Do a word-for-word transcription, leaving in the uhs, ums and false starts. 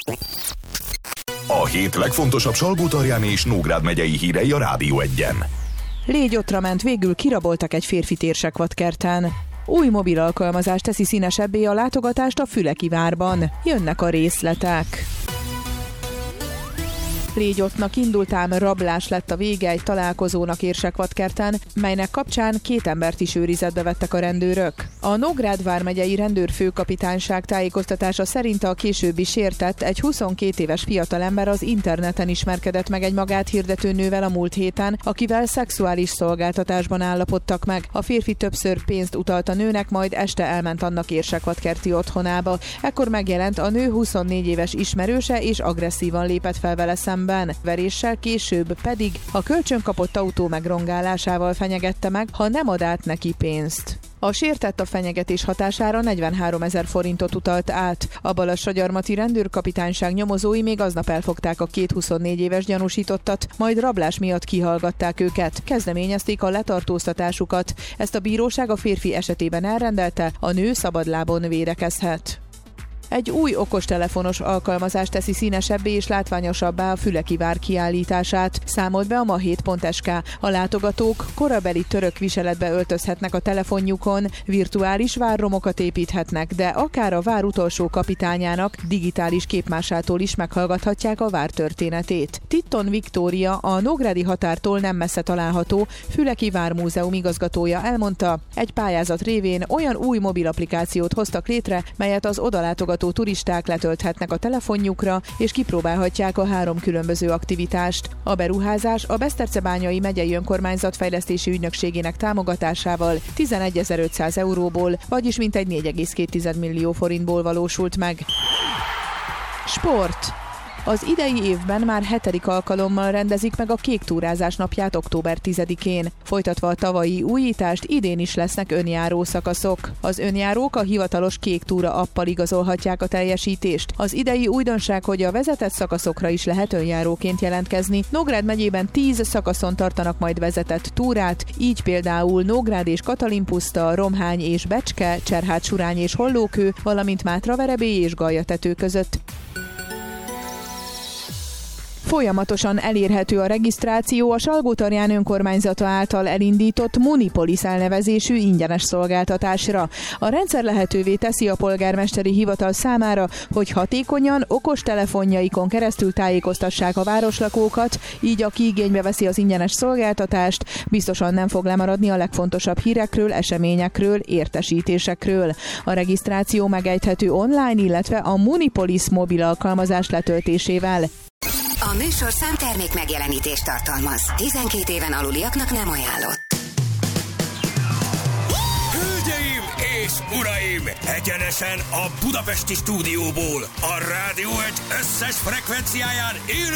A hét legfontosabb Salgótarján és Nógrád megyei hírei a Rádió Egyen. Légyotra ment, végül kiraboltak egy férfi Térsekvadkerten. Új mobil alkalmazás teszi színesebbé a látogatást a Füleki-várban. Jönnek a részletek. Légyottnak indult, ám rablás lett a vége egy találkozónak Érsekvadkerten, melynek kapcsán két embert is őrizetbe vettek a rendőrök. A Nógrád vármegyei rendőrfőkapitányság tájékoztatása szerint a későbbi sértett, egy huszonkét éves fiatalember az interneten ismerkedett meg egy magát hirdető nővel a múlt héten, akivel szexuális szolgáltatásban állapodtak meg. A férfi többször pénzt utalt a nőnek, majd este elment annak Érsekvadkerti otthonába. Ekkor megjelent a nő huszonnégy éves ismerőse, és agresszívan lépett fel vele szemben. Veréssel, később pedig a kölcsön kapott autó megrongálásával fenyegette meg, ha nem ad át neki pénzt. A sértett a fenyegetés hatására negyvenháromezer forintot utalt át. A Balassagyarmati rendőrkapitányság nyomozói még aznap elfogták a két huszonnégy éves gyanúsítottat, majd rablás miatt kihallgatták őket. Kezdeményezték a letartóztatásukat. Ezt a bíróság a férfi esetében elrendelte, a nő szabadlábon védekezhet. Egy új okostelefonos alkalmazás teszi színesebbé és látványosabbá a Füleki-vár kiállítását, számolt be a ma hét pont es ká. A látogatók korabeli török viseletbe öltözhetnek a telefonjukon, virtuális várromokat építhetnek, de akár a vár utolsó kapitányának digitális képmásától is meghallgathatják a vár történetét. Titton Viktória, a nógrádi határtól nem messze található Füleki-vár múzeum igazgatója elmondta, egy pályázat révén olyan új mobil applikációt hoztak létre, melyet az odalátogató turisták letölthetnek a telefonjukra, és kipróbálhatják a három különböző aktivitást. A beruházás a Besztercebányai megyei önkormányzat fejlesztési ügynökségének támogatásával tizenegyezer-ötszáz euróból, vagyis mintegy négy egész két millió forintból valósult meg. Sport. Az idei évben már hetedik alkalommal rendezik meg a Kék túrázás napját október tizedikén. Folytatva a tavalyi újítást, idén is lesznek önjáró szakaszok. Az önjárók a hivatalos Kék túra appal igazolhatják a teljesítést. Az idei újdonság, hogy a vezetett szakaszokra is lehet önjáróként jelentkezni. Nógrád megyében tíz szakaszon tartanak majd vezetett túrát, így például Nógrád és Katalinpuszta, Romhány és Becske, Cserhát-Surány és Hollókő, valamint Mátraverebély és Galjatető között. Folyamatosan elérhető a regisztráció a Salgótarján önkormányzata által elindított Munipolis elnevezésű ingyenes szolgáltatásra. A rendszer lehetővé teszi a polgármesteri hivatal számára, hogy hatékonyan okostelefonjaikon keresztül tájékoztassák a városlakókat, így aki igénybe veszi az ingyenes szolgáltatást, biztosan nem fog lemaradni a legfontosabb hírekről, eseményekről, értesítésekről. A regisztráció megejthető online, illetve a Munipolis mobil alkalmazás letöltésével. A műsorszám termék megjelenítést tartalmaz. tizenkét éven aluliaknak nem ajánlott. Hölgyeim és uraim! Egyenesen a budapesti stúdióból, a Rádió egy összes frekvenciáján élő